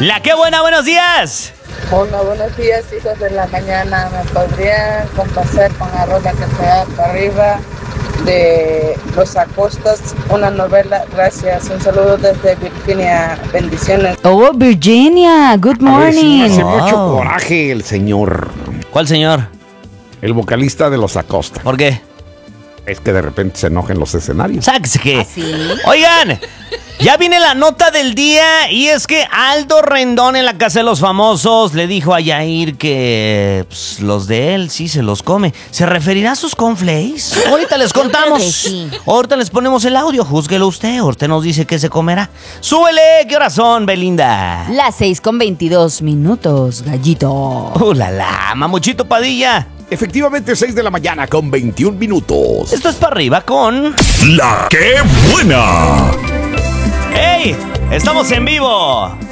La que buena, buenos días. Hola, buenos días, hijos de la mañana. ¿Me podrían complacer con la rola que te da para arriba de Los Acostas, una novela? Gracias. Un saludo desde Virginia. Bendiciones. Oh, Virginia, good morning. Hace mucho coraje el señor, ¿Cuál señor? el vocalista de Los Acosta. ¿Por qué? Es que de repente se enoja en los escenarios. Sáquese que. ¿Sí? Oigan, ya viene la nota del día y es que Aldo Rendón en la Casa de los Famosos le dijo a Yair que pues, los de él sí se los come. ¿Se referirá a sus cornflakes? Ahorita les contamos. creo que sí. Ahorita les ponemos el audio, júzguelo usted. Usted nos dice qué se comerá. ¡Súbele! ¿Qué horas son, Belinda? Las 6:22, gallito. La Mamuchito Padilla. Efectivamente, 6 de la mañana con 21 minutos. Esto es para arriba con... La que buena. ¡Ey! ¡Estamos en vivo!